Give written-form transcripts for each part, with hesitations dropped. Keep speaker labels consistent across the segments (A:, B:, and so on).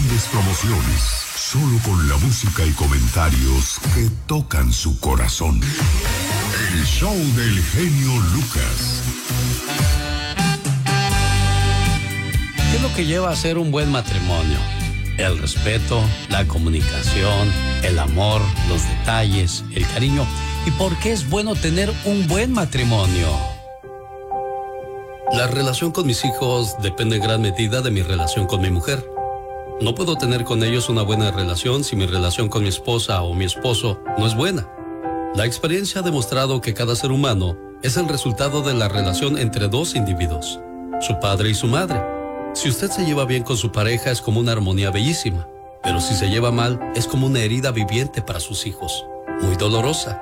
A: grandes promociones, solo con la música y comentarios que tocan su corazón. El show del genio Lucas.
B: ¿Qué es lo que lleva a ser un buen matrimonio? El respeto, la comunicación, el amor, los detalles, el cariño. ¿Y por qué es bueno tener un buen matrimonio? La relación con mis hijos depende en gran medida de mi relación con mi mujer. No puedo tener con ellos una buena relación si mi relación con mi esposa o mi esposo no es buena. La experiencia ha demostrado que cada ser humano es el resultado de la relación entre dos individuos, su padre y su madre. Si usted se lleva bien con su pareja es como una armonía bellísima, pero si se lleva mal es como una herida viviente para sus hijos, muy dolorosa.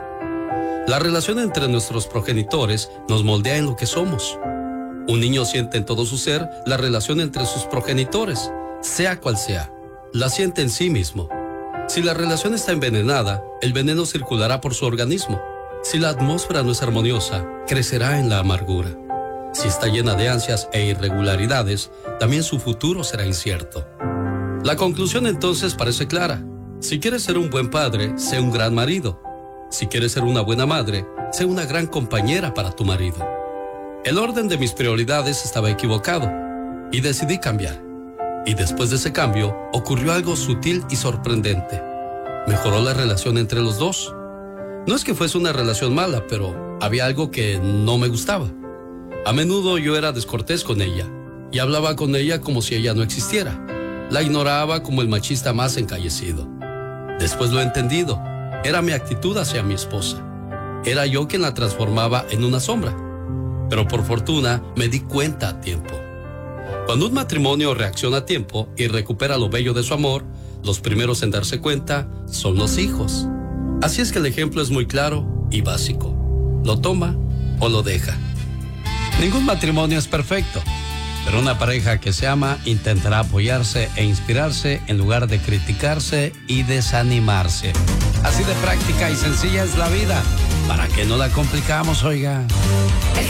B: La relación entre nuestros progenitores nos moldea en lo que somos. Un niño siente en todo su ser la relación entre sus progenitores, sea cual sea, la siente en sí mismo. Si la relación está envenenada, el veneno circulará por su organismo. Si la atmósfera no es armoniosa, crecerá en la amargura. Si está llena de ansias e irregularidades, también su futuro será incierto. La conclusión entonces parece clara. Si quieres ser un buen padre, sé un gran marido. Si quieres ser una buena madre, sé una gran compañera para tu marido. El orden de mis prioridades estaba equivocado y decidí cambiar. Y después de ese cambio, ocurrió algo sutil y sorprendente. Mejoró la relación entre los dos. No es que fuese una relación mala, pero había algo que no me gustaba. A menudo yo era descortés con ella y hablaba con ella como si ella no existiera. La ignoraba como el machista más encallecido. Después lo he entendido. Era mi actitud hacia mi esposa. Era yo quien la transformaba en una sombra. Pero por fortuna me di cuenta a tiempo. Cuando un matrimonio reacciona a tiempo y recupera lo bello de su amor, los primeros en darse cuenta son los hijos. Así es que el ejemplo es muy claro y básico. Lo toma o lo deja. Ningún matrimonio es perfecto, pero una pareja que se ama intentará apoyarse e inspirarse en lugar de criticarse y desanimarse. Así de práctica y sencilla es la vida. ¿Para qué no la complicamos, oiga?